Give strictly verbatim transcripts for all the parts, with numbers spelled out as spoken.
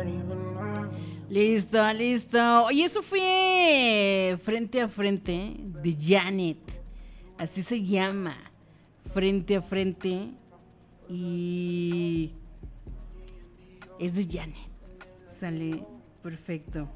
Listo, listo. Oye, eso fue Frente a Frente de Janet. Así se llama. Frente a Frente. Y es de Janet. Sale perfecto.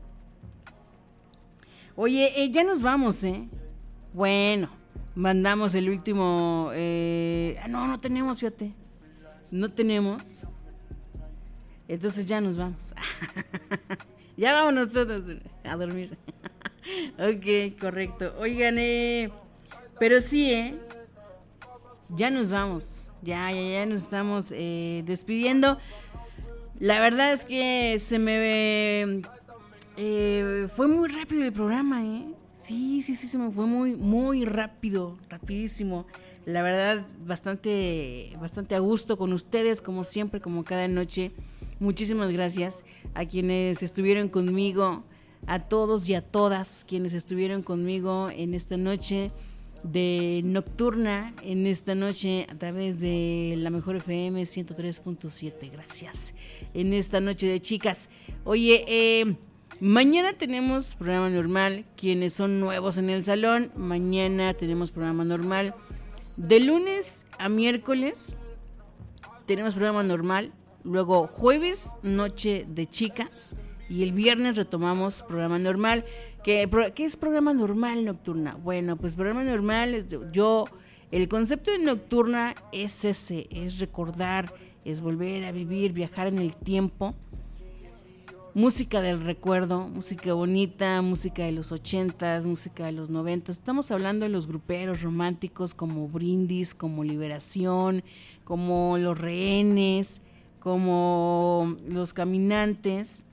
Oye, eh, ya nos vamos, ¿eh? Bueno, mandamos el último... Eh... Ah, no, no tenemos, fíjate. No tenemos. Entonces ya nos vamos. Ya vámonos todos a dormir. Ok, correcto. Oigan, eh, pero sí, ¿eh? Ya nos vamos. Ya, ya, ya nos estamos eh, despidiendo. La verdad es que se me... Eh, fue muy rápido el programa, ¿eh? Sí, sí, sí, se me fue muy, muy rápido, rapidísimo. La verdad, bastante, bastante a gusto con ustedes, como siempre, como cada noche. Muchísimas gracias a quienes estuvieron conmigo, a todos y a todas quienes estuvieron conmigo en esta noche de nocturna, en esta noche a través de la Mejor F M ciento tres punto siete. Gracias. En esta noche de chicas. Oye, eh, mañana tenemos programa normal. Quienes son nuevos en el salón, mañana tenemos programa normal. De lunes a miércoles tenemos programa normal. Luego jueves, noche de chicas. Y el viernes retomamos programa normal. ¿Qué, ¿Qué es programa normal nocturna? Bueno, pues programa normal, yo, el concepto de nocturna es ese, es recordar, es volver a vivir, viajar en el tiempo. Música del recuerdo, música bonita, música de los ochentas, música de los noventas. Estamos hablando de los gruperos románticos como Brindis, como Liberación, como Los Rehenes, como Los Caminantes,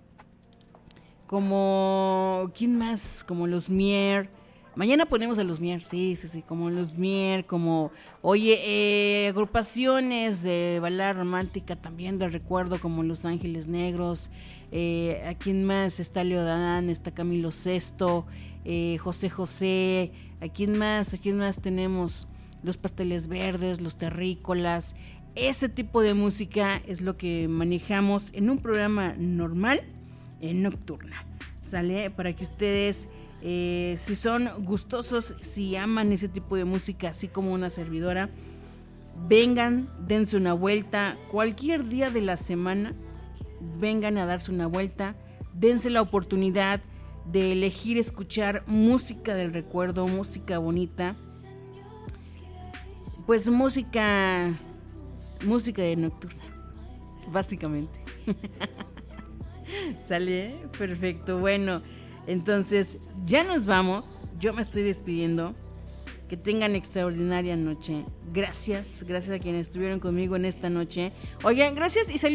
como, ¿quién más? Como Los Mier. Mañana ponemos a Los Mier, sí, sí, sí, como Los Mier, como, oye, eh, agrupaciones de balada romántica también del recuerdo, como Los Ángeles Negros. Eh, ¿a quién más? Está Leo Dan, está Camilo Sesto, eh, José José. ¿A quién más? ¿A quién más tenemos? Los Pasteles Verdes, Los Terrícolas. Ese tipo de música es lo que manejamos en un programa normal, en nocturna. ¿Sale? Para que ustedes, eh, si son gustosos, si aman ese tipo de música, así como una servidora, vengan, dense una vuelta. Cualquier día de la semana, vengan a darse una vuelta. Dense la oportunidad de elegir escuchar música del recuerdo, música bonita. Pues música... música de nocturna, básicamente. ¿Sale? Perfecto. Bueno, entonces ya nos vamos. Yo me estoy despidiendo. Que tengan extraordinaria noche. Gracias, gracias a quienes estuvieron conmigo en esta noche. Oigan, gracias y saludos.